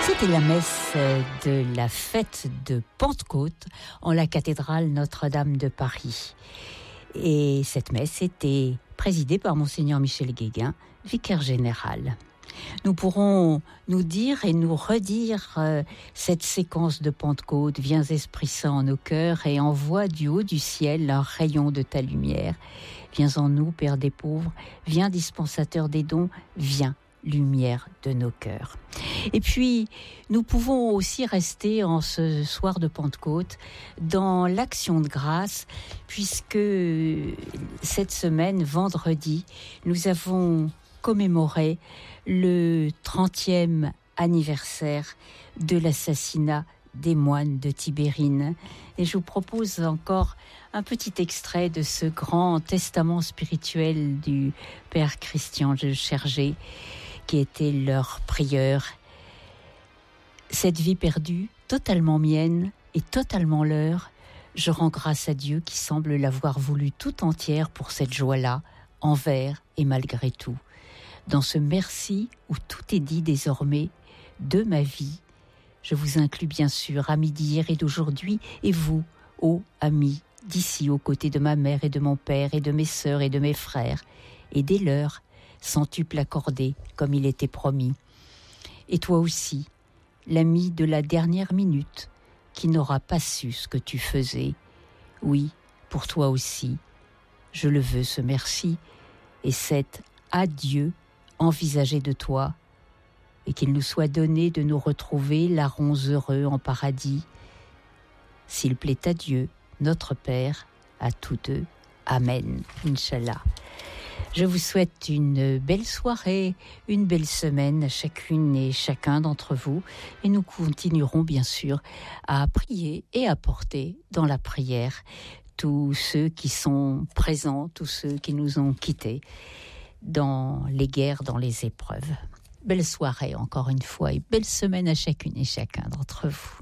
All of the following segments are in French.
C'était la messe de la fête de Pentecôte en la cathédrale Notre-Dame de Paris. Et cette messe était présidée par Monseigneur Michel Guéguin, vicaire général. Nous pourrons nous dire et nous redire cette séquence de Pentecôte. Viens Esprit Saint en nos cœurs et envoie du haut du ciel un rayon de ta lumière. Viens en nous, Père des pauvres, viens dispensateur des dons, viens lumière de nos cœurs. Et puis, nous pouvons aussi rester en ce soir de Pentecôte dans l'action de grâce, puisque cette semaine, vendredi, nous avons commémoré le 30e anniversaire de l'assassinat des moines de Tibérine. Et je vous propose encore un petit extrait de ce grand testament spirituel du Père Christian de Chergé, qui était leur prieur. Cette vie perdue, totalement mienne et totalement leur, je rends grâce à Dieu qui semble l'avoir voulu tout entière pour cette joie-là, envers et malgré tout. Dans ce merci où tout est dit désormais de ma vie, je vous inclus bien sûr, amis d'hier et d'aujourd'hui, et vous, ô amis, d'ici aux côtés de ma mère et de mon père et de mes sœurs et de mes frères, et des leurs, centuple accordé comme il était promis. Et toi aussi, l'ami de la dernière minute, qui n'aura pas su ce que tu faisais. Oui, pour toi aussi, je le veux ce merci, et cet adieu envisagé de toi, et qu'il nous soit donné de nous retrouver larrons heureux en paradis. S'il plaît à Dieu, notre Père, à tous deux. Amen. Inch'Allah. Je vous souhaite une belle soirée, une belle semaine à chacune et chacun d'entre vous. Et nous continuerons bien sûr à prier et à porter dans la prière tous ceux qui sont présents, tous ceux qui nous ont quittés dans les guerres, dans les épreuves. Belle soirée encore une fois et belle semaine à chacune et chacun d'entre vous.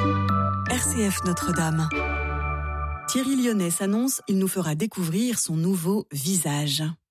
RCF Notre-Dame. Thierry Lyonnais s'annonce, il nous fera découvrir son nouveau visage.